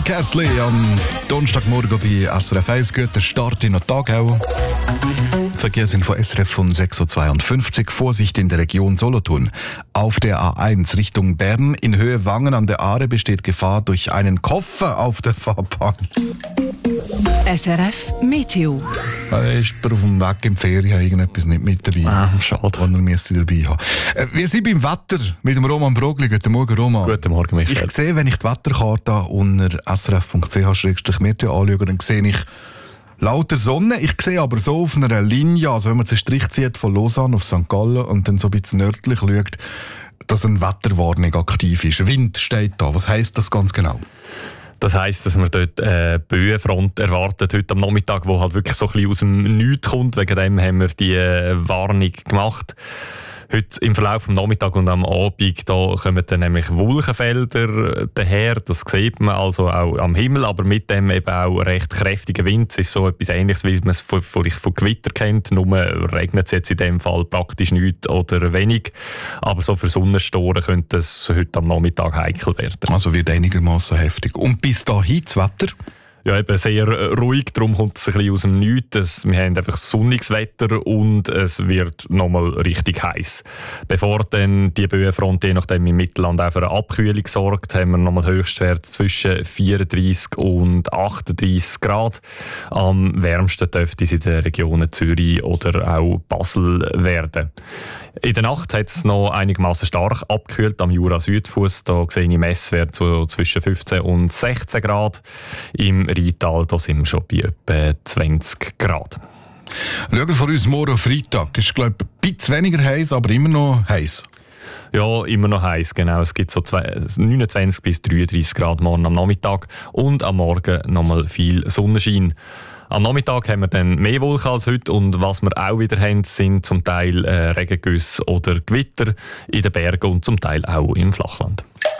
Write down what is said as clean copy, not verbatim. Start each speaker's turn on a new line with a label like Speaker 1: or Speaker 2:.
Speaker 1: Castley am Donnerstagmorgen bei SRF 1. Guten Start in den Tag auch. Verkehrsinfo SRF von 6.52 Uhr. Vorsicht in der Region Solothurn. Auf der A1 Richtung Bern in Höhe Wangen an der Aare besteht Gefahr durch einen Koffer auf der Fahrbahn.
Speaker 2: SRF Meteo.
Speaker 1: Ist auf dem Weg in die Ferien irgendetwas nicht mit dabei?
Speaker 3: Schade.
Speaker 1: Und er müsste dabei haben. Wir sind beim Wetter mit dem Roman Brogli. Guten Morgen, Roman.
Speaker 3: Guten Morgen, Michael.
Speaker 1: Ich sehe, wenn ich die Wetterkarte unter srf.ch/meteo anschaue, dann sehe ich lauter Sonne. Ich sehe aber so auf einer Linie, also wenn man den Strich zieht von Lausanne auf St. Gallen und dann so ein bisschen nördlich schaut, dass eine Wetterwarnung aktiv ist. Wind steht da. Was heisst das ganz genau?
Speaker 3: Das heisst, dass man dort eine Böenfront erwartet heute am Nachmittag, die halt wirklich so ein bisschen aus dem Nichts kommt. Wegen dem haben wir die Warnung gemacht. Heute im Verlauf des Nachmittags und am Abend da kommen dann nämlich Wolkenfelder daher. Das sieht man also auch am Himmel, aber mit dem eben auch recht kräftiger Wind. Es ist so etwas Ähnliches, wie man es von Gewitter kennt. Nur regnet es jetzt in dem Fall praktisch nichts oder wenig. Aber so für Sonnenstoren könnte es heute am Nachmittag heikel werden.
Speaker 1: Also wird einigermaßen heftig. Und bis dahin das Wetter?
Speaker 3: Ja, eben sehr ruhig, darum kommt es ein bisschen aus dem Nichts. Wir haben einfach sonniges Wetter und es wird nochmal richtig heiß. Bevor dann die Böenfront je nachdem im Mittelland auch für eine Abkühlung sorgt, haben wir nochmal Höchstwerte zwischen 34 und 38 Grad. Am wärmsten dürfte es in den Regionen Zürich oder auch Basel werden. In der Nacht hat es noch einigermaßen stark abgekühlt am Jura-Südfuss. Da sehe ich Messwerte so zwischen 15 und 16 Grad. Im Rheintal da sind wir schon bei etwa 20 Grad.
Speaker 1: Schauen vor uns morgen Freitag. Ist, glaube ich, ein bisschen weniger heiß, aber immer noch heiß.
Speaker 3: Ja, immer noch heiß, genau. Es gibt so 29 bis 33 Grad morgen am Nachmittag und am Morgen nochmal viel Sonnenschein. Am Nachmittag haben wir dann mehr Wolken als heute und was wir auch wieder haben, sind zum Teil Regengüsse oder Gewitter in den Bergen und zum Teil auch im Flachland.